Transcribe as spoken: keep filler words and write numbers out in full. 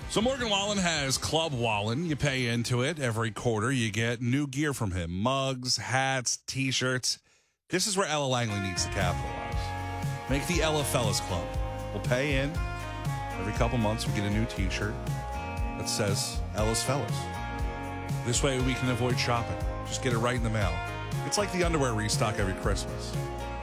So Morgan Wallen has Club Wallen. You pay into it every quarter. You get new gear from him. Mugs, hats, T-shirts. This is where Ella Langley needs to capitalize. Make the Ella Fellas Club. We'll pay in. Every couple months we get a new T-shirt that says Ella's Fellas. This way we can avoid shopping. Just get it right in the mail. It's like the underwear restock every Christmas.